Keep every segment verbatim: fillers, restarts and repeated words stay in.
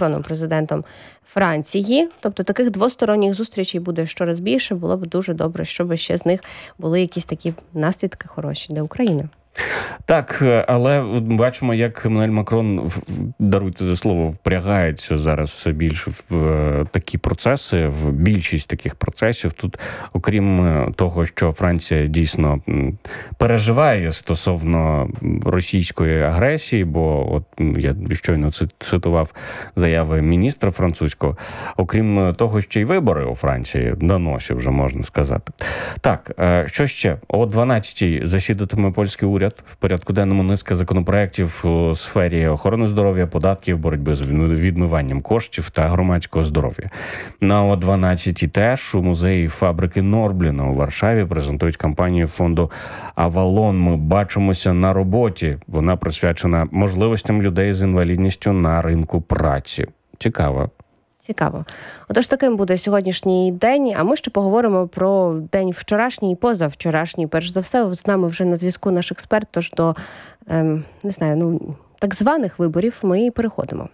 Макроном, президентом Франції. Тобто таких двосторонніх зустрічей буде щораз більше. Було б дуже добре, щоб ще з них були якісь такі наслідки хороші для України. Так, але бачимо, як Еммануель Макрон, даруйте за слово, впрягається зараз все більше в такі процеси, в більшість таких процесів. Тут, окрім того, що Франція дійсно переживає стосовно російської агресії, бо от я щойно цитував заяви міністра французького, окрім того, ще й вибори у Франції на носі, вже можна сказати. Так, що ще? О дванадцятій засідатиме польський уряд. В порядку денному низка законопроєктів у сфері охорони здоров'я, податків, боротьби з відмиванням коштів та громадського здоров'я. На о дванадцятій теж у музеї фабрики Норбліна у Варшаві презентують кампанію фонду «Авалон. Ми бачимося на роботі». Вона присвячена можливостям людей з інвалідністю на ринку праці. Цікаво. Цікаво. Отож, таким буде сьогоднішній день, а ми ще поговоримо про день вчорашній і позавчорашній. Перш за все, з нами вже на зв'язку наш експерт, тож до, ем, не знаю, ну, так званих виборів ми і переходимо.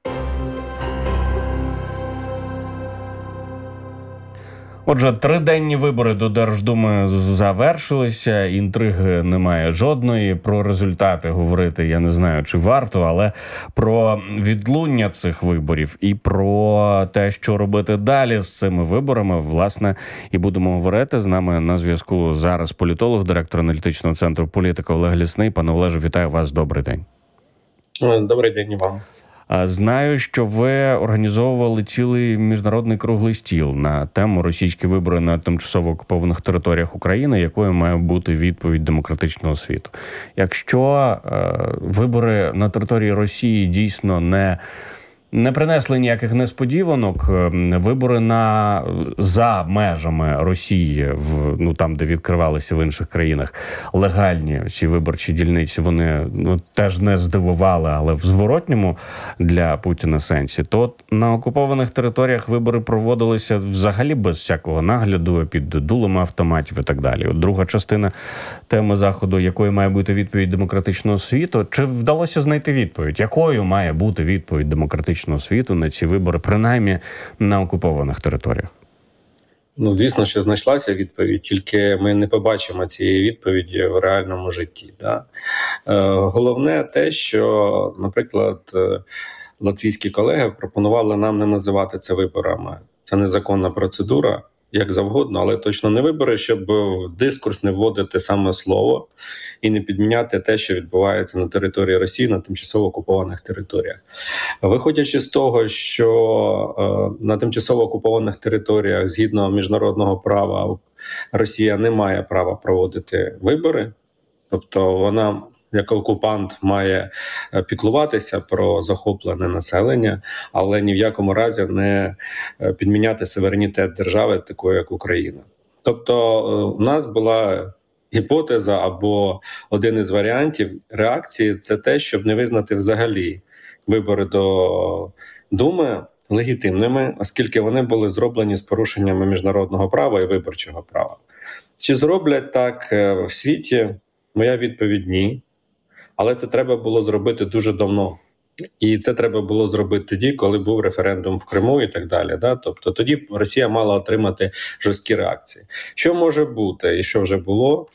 Отже, триденні вибори до Держдуми завершилися, інтриги немає жодної. Про результати говорити я не знаю, чи варто, але про відлуння цих виборів і про те, що робити далі з цими виборами, власне, і будемо говорити. З нами на зв'язку зараз політолог, директор аналітичного центру «Політика» Олег Лісний. Пане Олеже, вітаю вас, добрий день. Добрий день і вам. Знаю, що ви організовували цілий міжнародний круглий стіл на тему «Російські вибори на тимчасово окупованих територіях України, якою має бути відповідь демократичного світу». Якщо е, вибори на території Росії дійсно не... не принесли ніяких несподіванок, вибори на за межами Росії, в ну там, де відкривалися в інших країнах легальні ці виборчі дільниці, вони ну теж не здивували, але в зворотньому для Путіна сенсі. То на окупованих територіях вибори проводилися взагалі без всякого нагляду, під дулами автоматів і так далі. От друга частина теми заходу, якою має бути відповідь демократичного світу. Чи вдалося знайти відповідь? Якою має бути відповідь демократичного світу на ці вибори, принаймні на окупованих територіях? Ну, звісно, що знайшлася відповідь, тільки ми не побачимо цієї відповіді в реальному житті. Да? Е, головне те, що, наприклад, латвійські колеги пропонували нам не називати це виборами. Це незаконна процедура, як завгодно, але точно не вибори, щоб в дискурс не вводити саме слово і не підміняти те, що відбувається на території Росії, на тимчасово окупованих територіях. Виходячи з того, що е, на тимчасово окупованих територіях, згідно міжнародного права, Росія не має права проводити вибори, тобто вона як окупант має піклуватися про захоплене населення, але ні в якому разі не підміняти суверенітет держави, такої як Україна. Тобто у нас була гіпотеза або один із варіантів реакції – це те, щоб не визнати взагалі вибори до Думи легітимними, оскільки вони були зроблені з порушеннями міжнародного права і виборчого права. Чи зроблять так в світі? Моя відповідь – ні. Але це треба було зробити дуже давно. І це треба було зробити тоді, коли був референдум в Криму і так далі. Да? Тобто тоді Росія мала отримати жорсткі реакції. Що може бути і що вже було?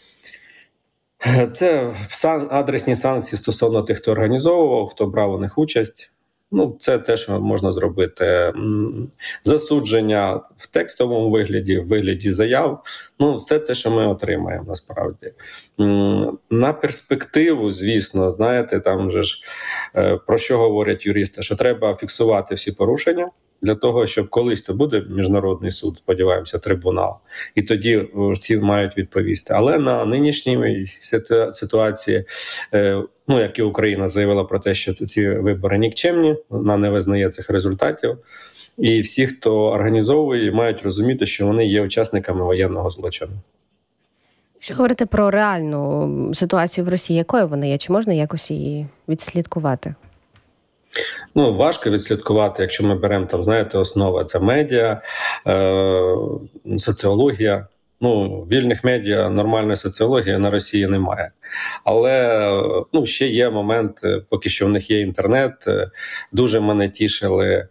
Це адресні санкції стосовно тих, хто організовував, хто брав у них участь. Ну, це те, що можна зробити. Засудження в текстовому вигляді, в вигляді заяв. Ну, все це, що ми отримаємо, насправді. На перспективу, звісно, знаєте, там вже ж про що говорять юристи, що треба фіксувати всі порушення для того, щоб колись то буде міжнародний суд, сподіваємося, трибунал, і тоді всі мають відповісти. Але на нинішній ситуації, ну, як і Україна заявила про те, що ці вибори нікчемні, вона не визнає цих результатів, і всі, хто організовує, мають розуміти, що вони є учасниками воєнного злочину. Якщо говорити про реальну ситуацію в Росії, якою вона є? Чи можна якось її відслідкувати? Ну, важко відслідкувати, якщо ми беремо, там, знаєте, основа – це медіа, е- соціологія. Ну, вільних медіа, нормальної соціології на Росії немає. Але, ну, ще є момент, поки що в них є інтернет. Дуже мене тішили